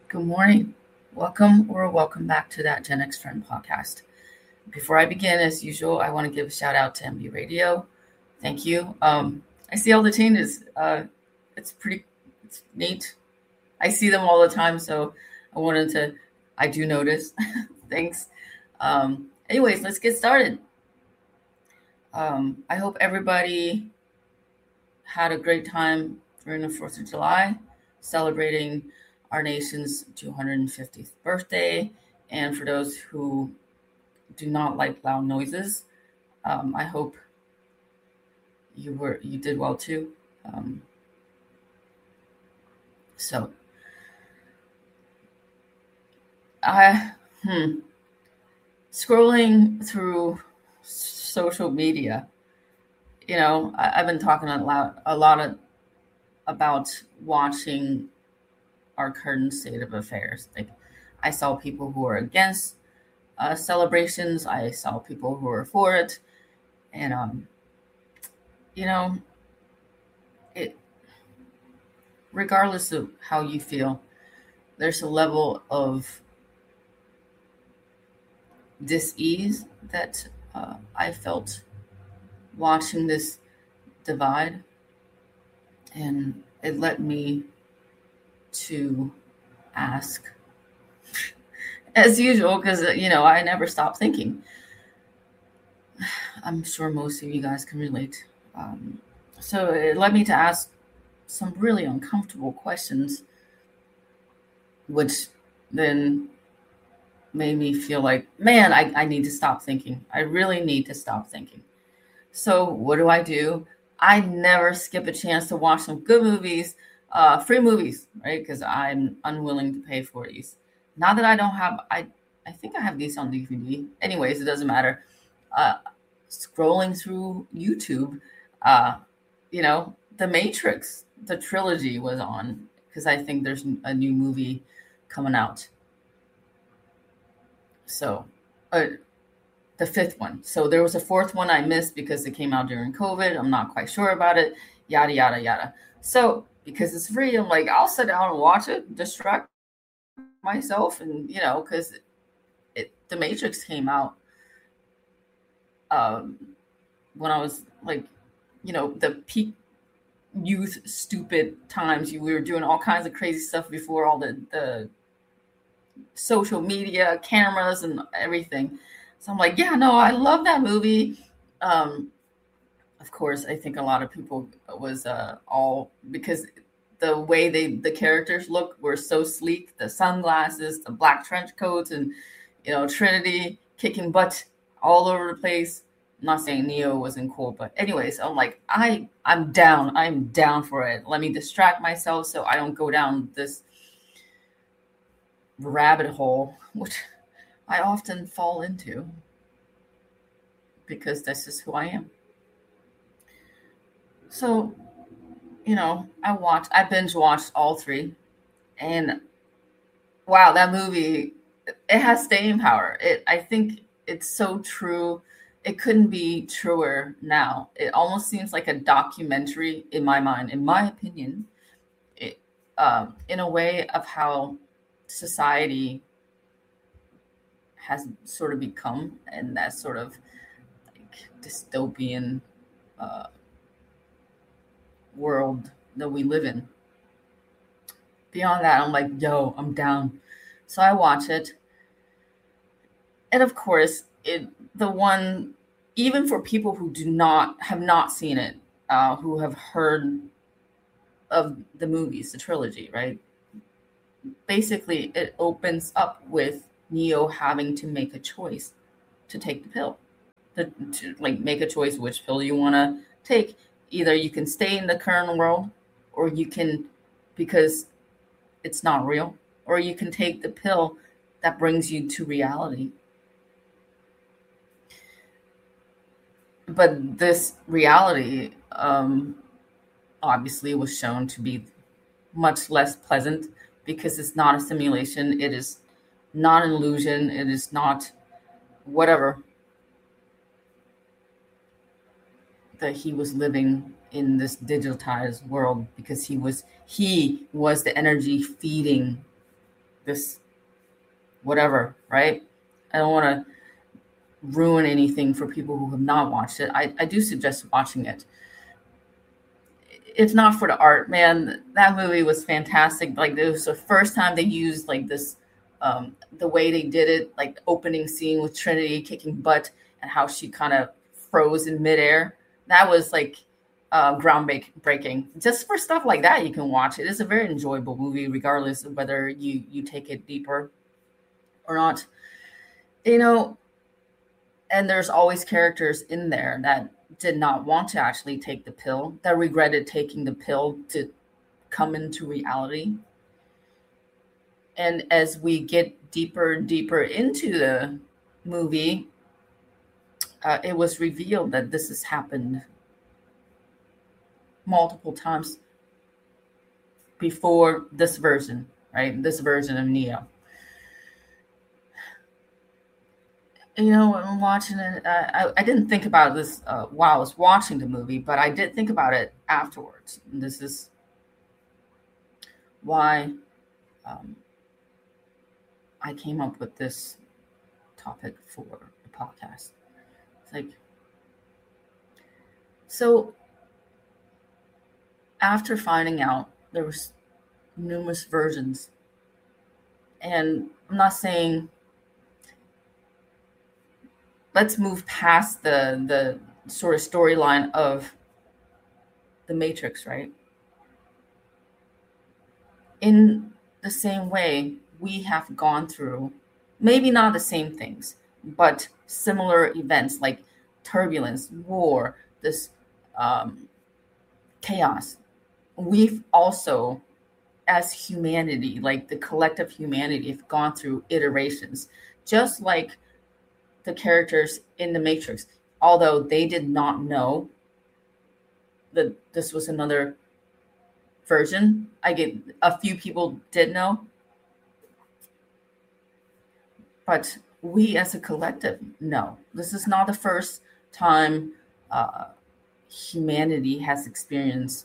Good morning. Welcome back to that Gen X Friend podcast. Before I begin, as usual, I want to give a shout out to MB Radio. Thank you. I see all the changes. It's neat. I see them all the time, so I do notice. Thanks. Anyways, let's get started. I hope everybody had a great time during the 4th of July, celebrating our nation's 250th birthday. And for those who do not like loud noises, I hope you did well too. So I scrolling through social media, I've been talking a lot about watching our current state of affairs. Like, I saw people who are against celebrations. I saw people who are for it, and it. Regardless of how you feel, there's a level of dis-ease that I felt watching this divide, and it led me to ask, as usual, because I never stop thinking. I'm sure most of you guys can relate. So it led me to ask some really uncomfortable questions, which then made me feel like, man, I need to stop thinking. I really need to stop thinking. So what do? I never skip a chance to watch some good movies, free movies, right? Because I'm unwilling to pay for these. Not that I don't have, I think I have these on DVD. Anyways, it doesn't matter. Scrolling through YouTube, The Matrix, the trilogy was on, because I think there's a new movie coming out. So, the fifth one. So there was a fourth one I missed because it came out during COVID. I'm not quite sure about it. Yada, yada, yada. So because it's free, I'm like, I'll sit down and watch it, distract myself. And, because The Matrix came out when I was like, the peak youth stupid times. We were doing all kinds of crazy stuff before all the social media cameras and everything. So I'm like, yeah, no, I love that movie. Of course, I think a lot of people was all because the way the characters look were so sleek, the sunglasses, the black trench coats, and Trinity kicking butt all over the place. I'm not saying Neo wasn't cool, but anyways, I'm like, I'm down. I'm down for it. Let me distract myself so I don't go down this rabbit hole, which I often fall into because this is who I am. So, I binge watched all three, and wow, that movie, it has staying power. I think it's so true. It couldn't be truer now. It almost seems like a documentary in my mind, in my opinion, in a way of how society has sort of become, and that sort of like dystopian world that we live in. Beyond that, I'm like, yo, I'm down. So I watch it. And of course, even for people who have not seen it, who have heard of the movies, the trilogy, right? Basically, it opens up with Neo having to make a choice to take the pill, to make a choice which pill you want to take. Either you can stay in the current world, or you can, because it's not real, or you can take the pill that brings you to reality. But this reality obviously was shown to be much less pleasant because it's not a simulation. It is not an illusion. It is not whatever that he was living in this digitized world, because he was the energy feeding this whatever, right? I don't want to ruin anything for people who have not watched it. I do suggest watching it. If not for the art, man, that movie was fantastic. Like, it was the first time they used like this, the way they did it, like the opening scene with Trinity kicking butt and how she kind of froze in midair. That was like groundbreaking. Just for stuff like that, you can watch it. It's a very enjoyable movie, regardless of whether you take it deeper or not. You know, and there's always characters in there that did not want to actually take the pill, that regretted taking the pill to come into reality. And as we get deeper and deeper into the movie, it was revealed that this has happened multiple times before this version, right? This version of Neo. You know, I'm watching it. I didn't think about this while I was watching the movie, but I did think about it afterwards. And this is why I came up with this topic for the podcast. It's like, so after finding out there was numerous versions, and I'm not saying, let's move past the sort of storyline of the Matrix, right? In the same way, we have gone through maybe not the same things, but similar events like turbulence, war, this chaos. We've also, as humanity, like the collective humanity, have gone through iterations, just like the characters in the Matrix, although they did not know that this was another version. I get a few people did know, but we as a collective know. This is not the first time humanity has experienced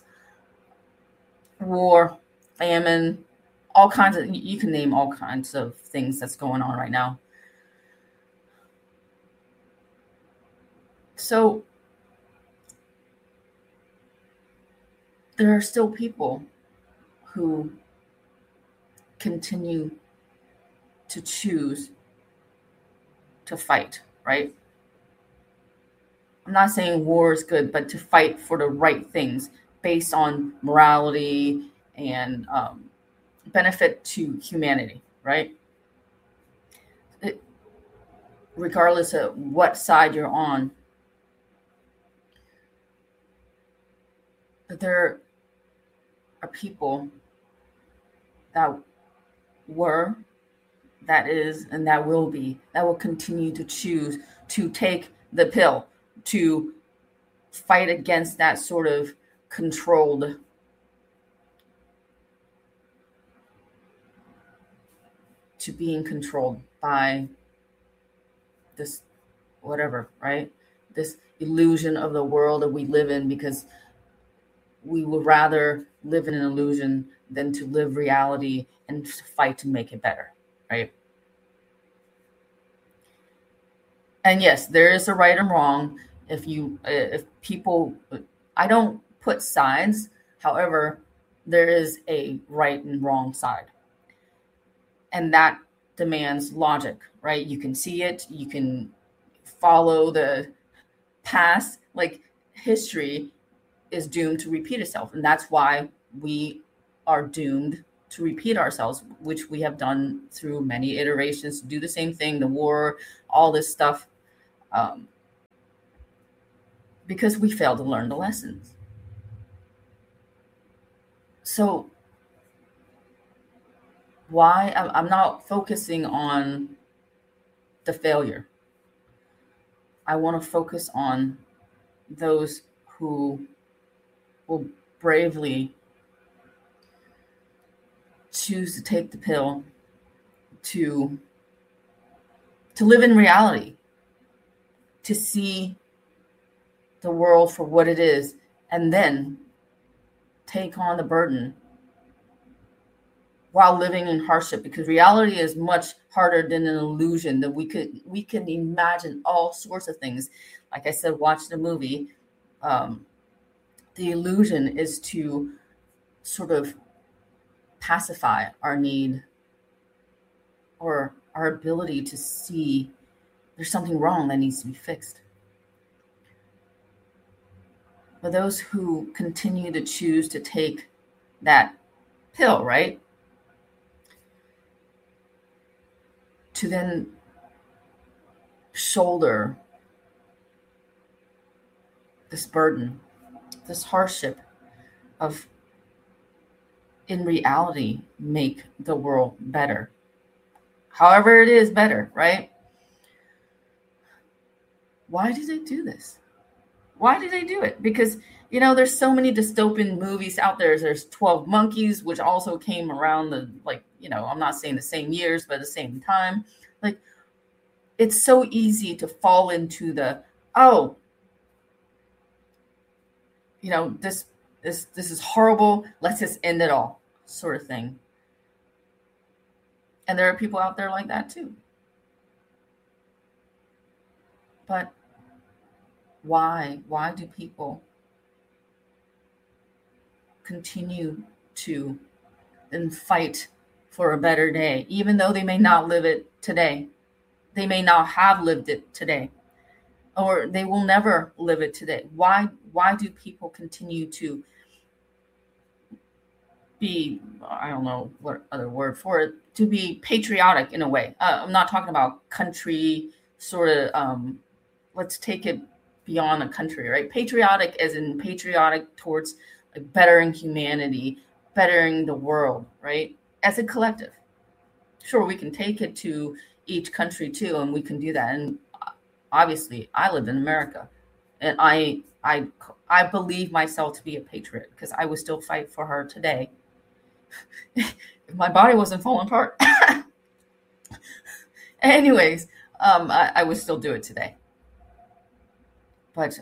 war, famine, all kinds of, you can name all kinds of things that's going on right now. So there are still people who continue to choose to fight, right? I'm not saying war is good, but to fight for the right things based on morality and benefit to humanity, right? Regardless of what side you're on, there are people that were, that is, and that will be, that will continue to choose to take the pill, to fight against that sort of controlled to being controlled by this whatever, right? This illusion of the world that we live in, because we would rather live in an illusion than to live reality and fight to make it better, right? And yes, there is a right and wrong. If people, I don't put sides. However, there is a right and wrong side, and that demands logic, right? You can see it. You can follow the past. Like, history is doomed to repeat itself, and that's why we are doomed to repeat ourselves, which we have done through many iterations, do the same thing, the war, all this stuff, because we failed to learn the lessons. So why I'm not focusing on the failure. I want to focus on those who will bravely choose to take the pill to live in reality, to see the world for what it is, and then take on the burden while living in hardship, because reality is much harder than an illusion. That we can imagine all sorts of things. Like I said, watch the movie. The illusion is to sort of pacify our need or our ability to see there's something wrong that needs to be fixed. But those who continue to choose to take that pill, right, to then shoulder this burden, this hardship of, in reality, make the world better. However it is better, right? Why do they do this? Why do they do it? Because, there's so many dystopian movies out there. There's 12 Monkeys, which also came around I'm not saying the same years, but at the same time. Like, it's so easy to fall into the, this is horrible, let's just end it all sort of thing. And there are people out there like that too. But why do people continue to and fight for a better day, even though they may not live it today? They may not have lived it today, or they will never live it today. Why do people continue to be, I don't know what other word for it, to be patriotic in a way? I'm not talking about country sort of, let's take it beyond a country, right? Patriotic as in patriotic towards like bettering humanity, bettering the world, right? As a collective. Sure, we can take it to each country too, and we can do that. And obviously, I live in America, and I believe myself to be a patriot because I would still fight for her today if my body wasn't falling apart. Anyways, I would still do it today. But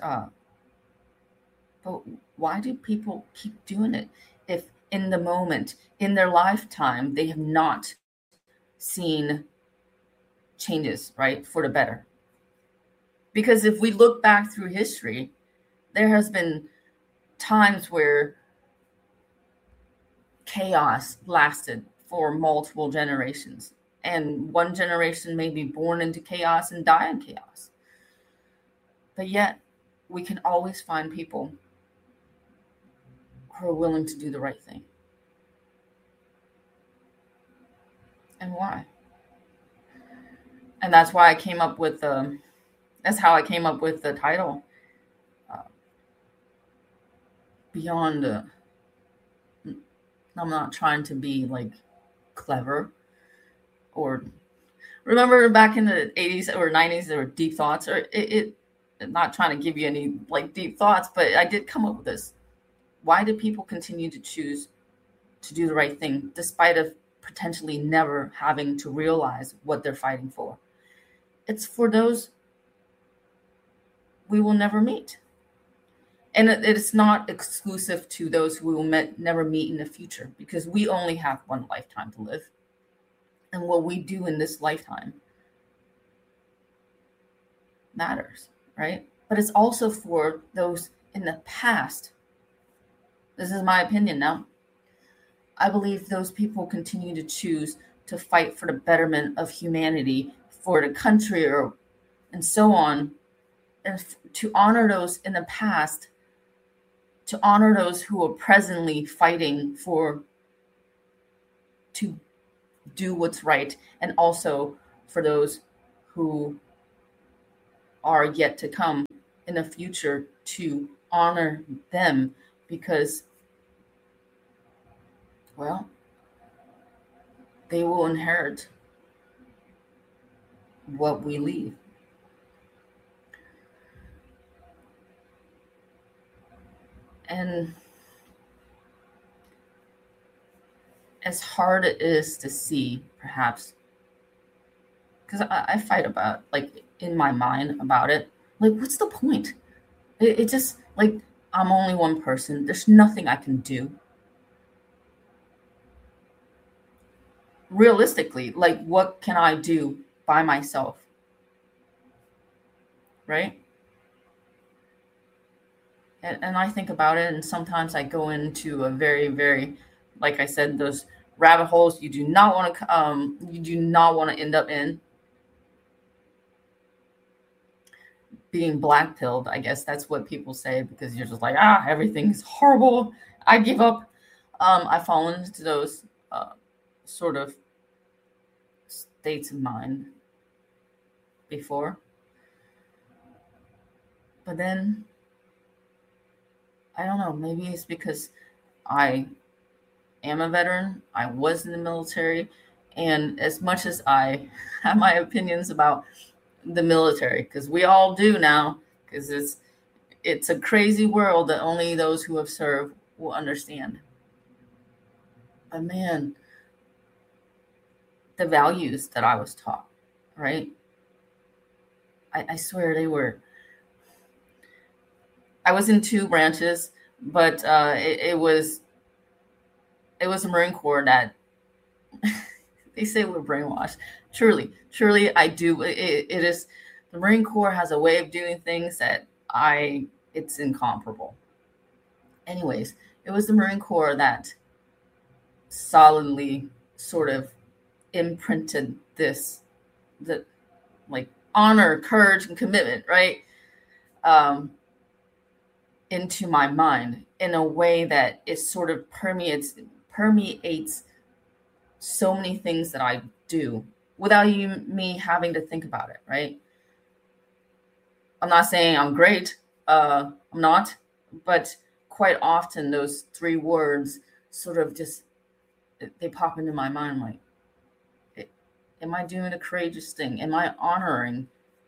why do people keep doing it if in the moment, in their lifetime, they have not seen changes, right, for the better? Because if we look back through history, there has been times where chaos lasted for multiple generations. And one generation may be born into chaos and die in chaos. But yet, we can always find people who are willing to do the right thing. And why? And that's why I came up with that's how I came up with the title. Beyond, I'm not trying to be like clever or remember back in the 80s or 90s, there were deep thoughts, or I'm not trying to give you any like deep thoughts, but I did come up with this. Why do people continue to choose to do the right thing despite of potentially never having to realize what they're fighting for? It's for those we will never meet. And it's not exclusive to those who we will never meet in the future, because we only have one lifetime to live. And what we do in this lifetime matters, right? But it's also for those in the past. This is my opinion now. I believe those people continue to choose to fight for the betterment of humanity, for the country, and so on, and to honor those in the past, to honor those who are presently fighting to do what's right, and also for those who are yet to come in the future, to honor them, because, well, they will inherit what we leave. And as hard it is to see, perhaps, because I fight about, like, in my mind about it, like, what's the point? It just, like, I'm only one person. There's nothing I can do. realistically, like, what can I do by myself? Right? And I think about it, and sometimes I go into a very, very, like I said, those rabbit holes you do not want to end up in. Being black pilled, I guess that's what people say, because you're just like, everything's horrible, I give up. I've fallen into those sort of states of mind before, but then I don't know, maybe it's because I am a veteran, I was in the military, and as much as I have my opinions about the military, because we all do now, because it's a crazy world that only those who have served will understand. But man, the values that I was taught, right? I swear they were. I was in two branches, but it was the Marine Corps that they say we're brainwashed. Truly, I do. It is, the Marine Corps has a way of doing things that it's incomparable. Anyways, it was the Marine Corps that solidly sort of imprinted the like honor, courage, and commitment, right? Into my mind in a way that it sort of permeates so many things that I do without me having to think about it, right? I'm not saying I'm great. I'm not, but quite often those three words sort of just, they pop into my mind, like, am I doing a courageous thing? Am I honoring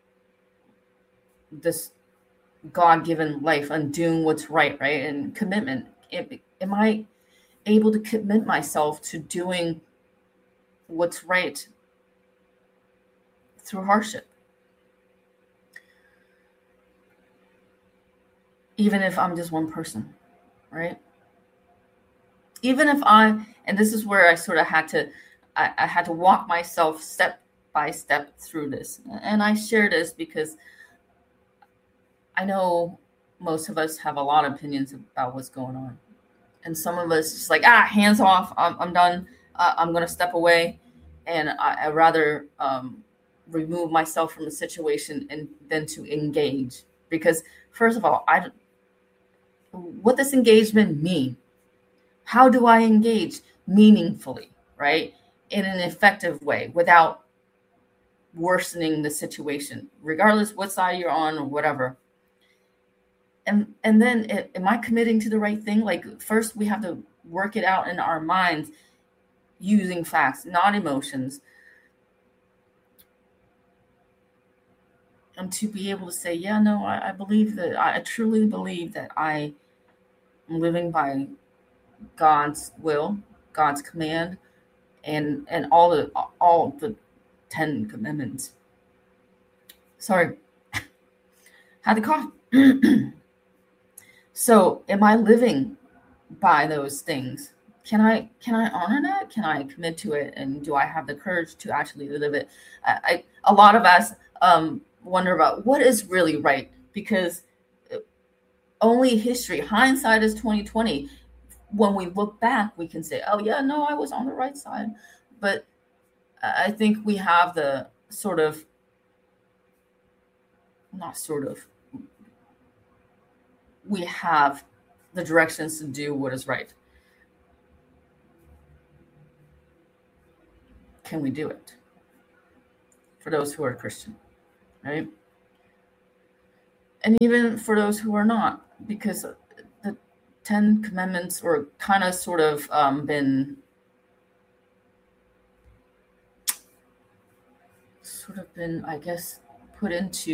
this God-given life and doing what's right? And commitment. Am I able to commit myself to doing what's right through hardship? Even if I'm just one person, right? Even if and this is where I sort of had to walk myself step by step through this. And I share this because I know most of us have a lot of opinions about what's going on. And some of us just like, hands off, I'm done. I'm going to step away. And I'd rather remove myself from the situation than to engage. Because first of all, what does engagement mean? How do I engage meaningfully, right? In an effective way without worsening the situation, regardless what side you're on or whatever. And then am I committing to the right thing? Like, first we have to work it out in our minds using facts, not emotions. And to be able to say, yeah, no, I believe that, I truly believe that I am living by God's will, God's command, and all the 10 commandments. Sorry, had to cough. So, am I living by those things? Can I honor that? Can I commit to it? And do I have the courage to actually live it? A lot of us wonder about what is really right, because only history, hindsight is 2020. When we look back, we can say, oh yeah, no, I was on the right side. But I think we have the we have the directions to do what is right. Can we do it? For those who are Christian, right? And even for those who are not, because the 10 commandments were kind of sort of been I guess, put into